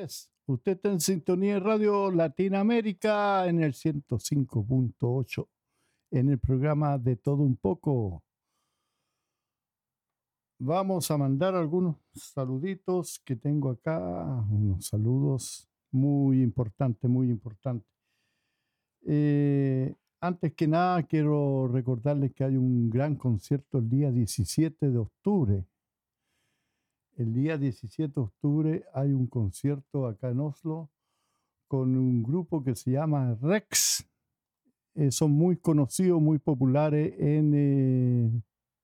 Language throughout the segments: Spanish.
tardes. Usted está en sintonía de Radio Latinoamérica en el 105.8 en el programa De Todo Un Poco. Vamos a mandar algunos saluditos que tengo acá, unos saludos muy importantes, muy importantes. Antes que nada, quiero recordarles que hay un gran concierto el día 17 de octubre. El día 17 de octubre hay un concierto acá en Oslo con un grupo que se llama Rex. Son muy conocidos, muy populares en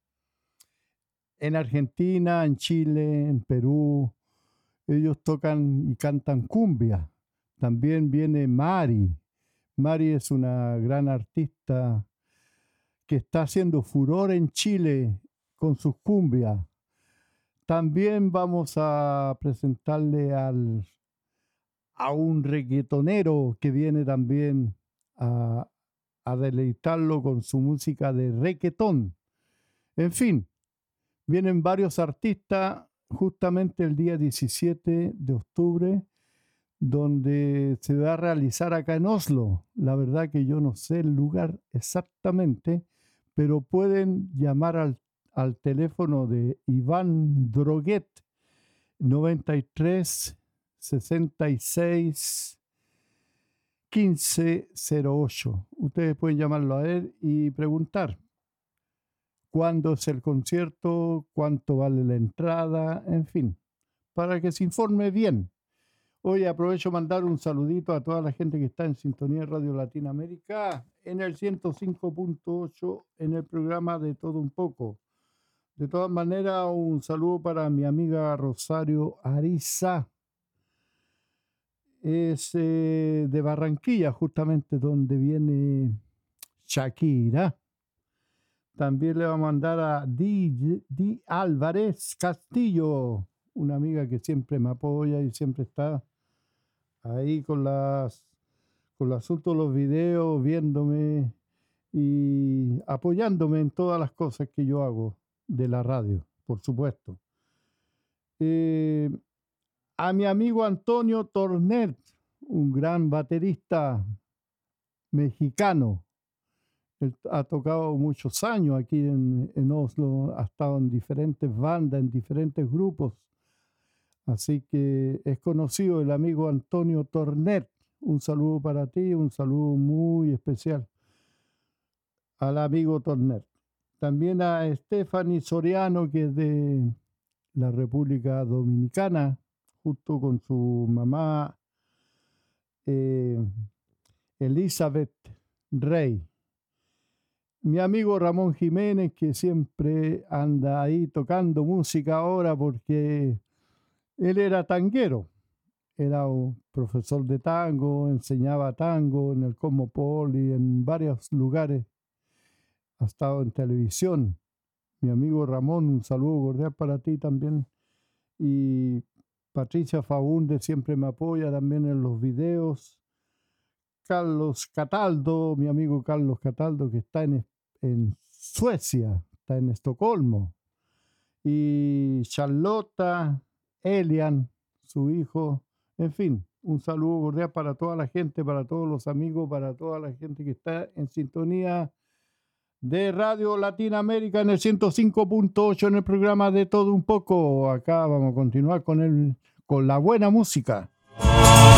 Argentina, en Chile, en Perú. Ellos tocan y cantan cumbia. También viene Mari. Mari es una gran artista que está haciendo furor en Chile con sus cumbias. También vamos a presentarle a un reggaetonero que viene también a deleitarlo con su música de reggaetón. En fin, vienen varios artistas justamente el día 17 de octubre, donde se va a realizar acá en Oslo. La verdad que yo no sé el lugar exactamente, pero pueden llamar al teléfono de Iván Droguet, 93 66 1508. Ustedes pueden llamarlo a él y preguntar cuándo es el concierto, cuánto vale la entrada, en fin, para que se informe bien. Hoy aprovecho mandar un saludito a toda la gente que está en sintonía de Radio Latinoamérica en el 105.8 en el programa De Todo Un Poco. De todas maneras, un saludo para mi amiga Rosario Ariza. Es de Barranquilla, justamente donde viene Shakira. También le vamos a mandar a Di Álvarez Castillo, una amiga que siempre me apoya y siempre está ahí con el asunto de los videos, viéndome y apoyándome en todas las cosas que yo hago de la radio, por supuesto. A mi amigo Antonio Tornet, un gran baterista mexicano. Él ha tocado muchos años aquí en Oslo, ha estado en diferentes bandas, en diferentes grupos. Así que es conocido el amigo Antonio Tornet. Un saludo para ti, un saludo muy especial al amigo Tornet. También a Stephanie Soriano, que es de la República Dominicana, junto con su mamá Elizabeth Rey. Mi amigo Ramón Jiménez, que siempre anda ahí tocando música ahora porque él era tanguero, era un profesor de tango, enseñaba tango en el Cosmopol y en varios lugares, ha estado en televisión. Mi amigo Ramón, un saludo cordial para ti también. Y Patricia Faunde siempre me apoya también en los videos. Carlos Cataldo, mi amigo Carlos Cataldo, que está en Suecia, está en Estocolmo. Y Charlotta, Elian, su hijo, en fin, un saludo cordial para toda la gente, para todos los amigos, para toda la gente que está en sintonía de Radio Latinoamérica en el 105.8 en el programa De Todo Un Poco. Acá vamos a continuar con la buena música.